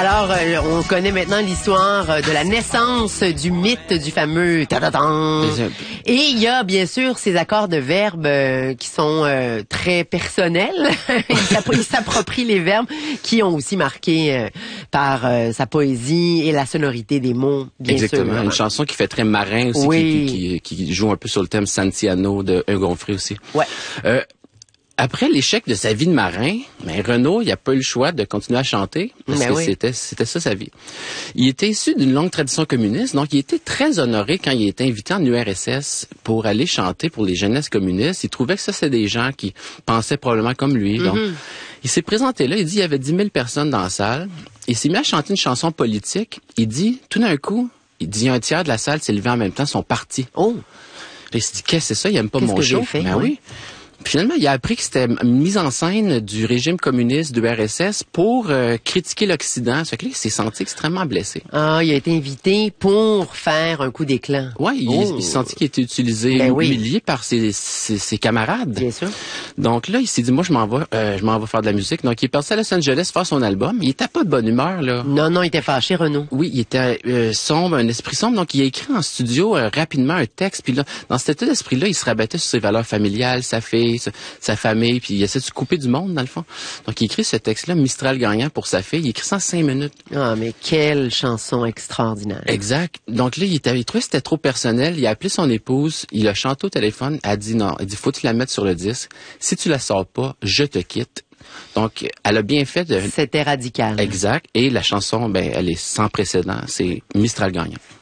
Alors, on connaît maintenant l'histoire de la naissance du mythe du fameux ta-da-dan. Et il y a bien sûr ces accords de verbes qui sont très personnels. Il s'approprie les verbes qui ont aussi marqué par sa poésie et la sonorité des mots, bien Exactement. sûr. Une chanson qui fait très marin aussi, oui. qui joue un peu sur le thème Santiano de Hugo Frey aussi. Ouais. Après l'échec de sa vie de marin, Renaud, il n'a pas eu le choix de continuer à chanter parce que oui. c'était ça sa vie. Il était issu d'une longue tradition communiste, donc il était très honoré quand il était invité en URSS pour aller chanter pour les jeunesses communistes. Il trouvait que ça, c'était des gens qui pensaient probablement comme lui. Donc, il s'est présenté là, il dit il y avait 10 000 personnes dans la salle. Il s'est mis à chanter une chanson politique. Il dit, tout d'un coup, il dit un tiers de la salle s'est levé en même temps, sont partis. Oh! Il s'est dit, qu'est-ce que c'est ça? Il aime pas mon show. Ben oui. Finalement, il a appris que c'était une mise en scène du régime communiste de l'URSS pour critiquer l'Occident. Ça fait que là, il s'est senti extrêmement blessé. Ah, il a été invité pour faire un coup d'éclat. Oui, il s'est senti qu'il était utilisé, humilié par ses camarades. Bien sûr. Donc là, il s'est dit, moi, je m'en vais faire de la musique. Donc, il est parti à Los Angeles faire son album. Il était pas de bonne humeur, là. Non, il était fâché, Renaud. Oui, il était sombre, un esprit sombre. Donc, il a écrit en studio rapidement un texte. Puis là, dans cet état d'esprit-là, il se rabattait sur ses valeurs familiales, sa fille, sa famille, puis il essaie de se couper du monde, dans le fond. Donc, il écrit ce texte-là, Mistral gagnant pour sa fille. Il écrit ça en 5 minutes. Ah, mais quelle chanson extraordinaire. Exact. Donc là, il trouvait que c'était trop personnel. Il a appelé son épouse, il a chanté au téléphone. Elle a dit non. Elle dit, faut que tu la mettes sur le disque. Si tu la sors pas, je te quitte. Donc, elle a bien fait de... C'était radical. Exact. Et la chanson, elle est sans précédent. C'est Mistral gagnant.